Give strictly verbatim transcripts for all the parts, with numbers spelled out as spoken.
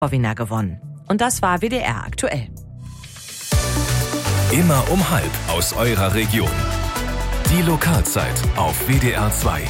Bernhardiner gewonnen. Und das war W D R aktuell. Immer um halb aus eurer Region. Die Lokalzeit auf W D R zwei.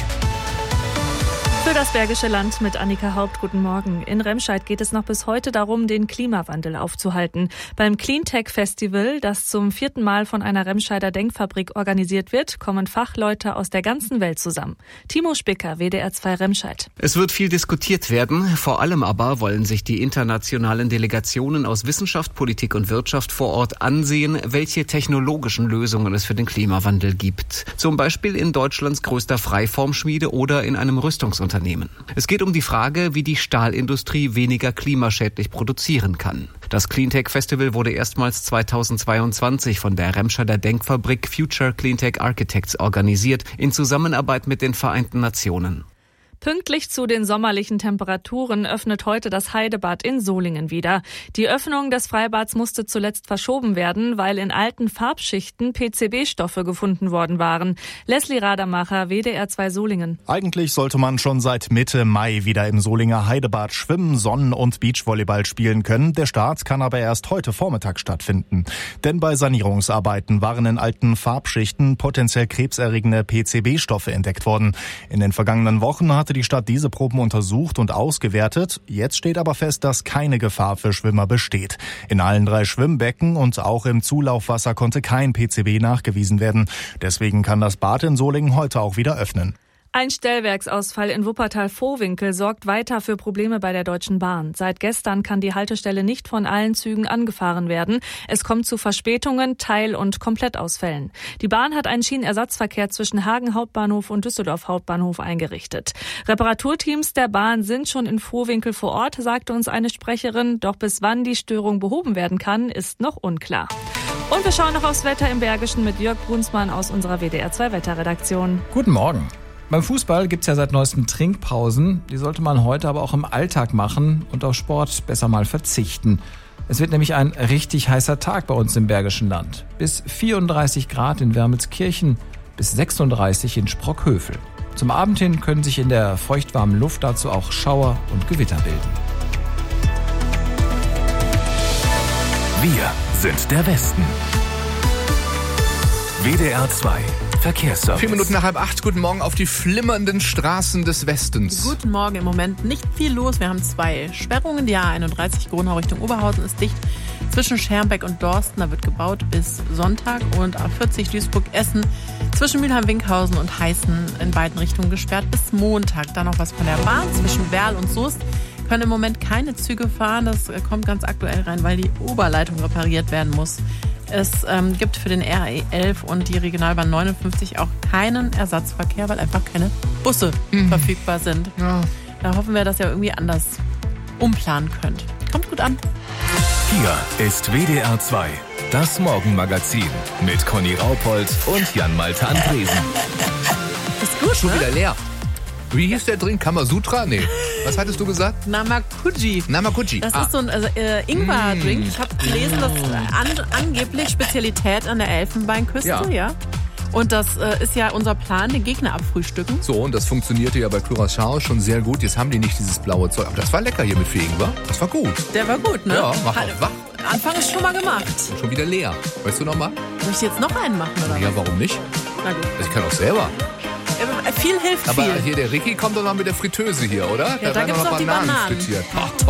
Für das Bergische Land mit Annika Haupt, guten Morgen. In Remscheid geht es noch bis heute darum, den Klimawandel aufzuhalten. Beim Cleantech Festival, das zum vierten Mal von einer Remscheider Denkfabrik organisiert wird, kommen Fachleute aus der ganzen Welt zusammen. Timo Spicker, W D R zwei Remscheid. Es wird viel diskutiert werden. Vor allem aber wollen sich die internationalen Delegationen aus Wissenschaft, Politik und Wirtschaft vor Ort ansehen, welche technologischen Lösungen es für den Klimawandel gibt. Zum Beispiel in Deutschlands größter Freiformschmiede oder in einem Rüstungsunternehmen. Es geht um die Frage, wie die Stahlindustrie weniger klimaschädlich produzieren kann. Das Cleantech Festival wurde erstmals zweitausendzweiundzwanzig von der Remscheider Denkfabrik Future Cleantech Architects organisiert, in Zusammenarbeit mit den Vereinten Nationen. Pünktlich zu den sommerlichen Temperaturen öffnet heute das Heidebad in Solingen wieder. Die Öffnung des Freibads musste zuletzt verschoben werden, weil in alten Farbschichten P C B-Stoffe gefunden worden waren. Leslie Radermacher, W D R zwei Solingen. Eigentlich sollte man schon seit Mitte Mai wieder im Solinger Heidebad schwimmen, Sonnen- und Beachvolleyball spielen können. Der Start kann aber erst heute Vormittag stattfinden. Denn bei Sanierungsarbeiten waren in alten Farbschichten potenziell krebserregende P C B-Stoffe entdeckt worden. In den vergangenen Wochen hatte die Stadt diese Proben untersucht und ausgewertet. Jetzt steht aber fest, dass keine Gefahr für Schwimmer besteht. In allen drei Schwimmbecken und auch im Zulaufwasser konnte kein P C B nachgewiesen werden. Deswegen kann das Bad in Solingen heute auch wieder öffnen. Ein Stellwerksausfall in Wuppertal-Vohwinkel sorgt weiter für Probleme bei der Deutschen Bahn. Seit gestern kann die Haltestelle nicht von allen Zügen angefahren werden. Es kommt zu Verspätungen, Teil- und Komplettausfällen. Die Bahn hat einen Schienenersatzverkehr zwischen Hagen Hauptbahnhof und Düsseldorf Hauptbahnhof eingerichtet. Reparaturteams der Bahn sind schon in Vohwinkel vor Ort, sagte uns eine Sprecherin. Doch bis wann die Störung behoben werden kann, ist noch unklar. Und wir schauen noch aufs Wetter im Bergischen mit Jörg Brunsmann aus unserer W D R zwei Wetterredaktion. Guten Morgen. Beim Fußball gibt's ja seit neuestem Trinkpausen. Die sollte man heute aber auch im Alltag machen und auf Sport besser mal verzichten. Es wird nämlich ein richtig heißer Tag bei uns im Bergischen Land. Bis vierunddreißig Grad in Wermelskirchen, bis sechsunddreißig in Sprockhövel. Zum Abend hin können sich in der feuchtwarmen Luft dazu auch Schauer und Gewitter bilden. Wir sind der Westen. W D R zwei Verkehrsservice. Vier Minuten nach halb acht. Guten Morgen auf die flimmernden Straßen des Westens. Guten Morgen. Im Moment nicht viel los. Wir haben zwei Sperrungen. Die A einunddreißig Gronau Richtung Oberhausen ist dicht. Zwischen Schermbeck und Dorsten, da wird gebaut bis Sonntag. Und A vierzig Duisburg-Essen zwischen Mülheim-Winkhausen und Heißen in beiden Richtungen gesperrt bis Montag. Dann noch was von der Bahn zwischen Werl und Soest. Können im Moment keine Züge fahren. Das kommt ganz aktuell rein, weil die Oberleitung repariert werden muss. Es ähm, gibt für den R E elf und die Regionalbahn neunundfünfzig auch keinen Ersatzverkehr, weil einfach keine Busse mhm. verfügbar sind. Ja. Da hoffen wir, dass ihr irgendwie anders umplanen könnt. Kommt gut an. Hier ist W D R zwei, das Morgenmagazin mit Conny Raupold und Jan-Malte Andresen. Ist gut, Schon ne? wieder leer. Wie hieß der Drink? Kamasutra? Nee. Was hattest du gesagt? Namakuji. Namakuji. Das ah. ist so ein also, äh, Ingwer-Drink. Ich habe gelesen, das ist an, angeblich Spezialität an der Elfenbeinküste. Ja. ja. Und das äh, ist ja unser Plan, den Gegner abfrühstücken. So, und das funktionierte ja bei Curaçao schon sehr gut. Jetzt haben die nicht dieses blaue Zeug. Aber das war lecker hier mit viel Ingwer. Das war gut. Der war gut, ne? Ja, mach Hat, auch wach. Anfang ist schon mal gemacht. Schon wieder leer. Weißt du noch mal? Soll ich jetzt noch einen machen, oder? Ja, warum nicht? Na gut. Ich kann auch selber. Viel hilft Aber viel. hier, der Ricky kommt doch noch mit der Fritteuse hier, oder? Ja, da, da gibt's noch, noch die Bananen. Bananen. Ach,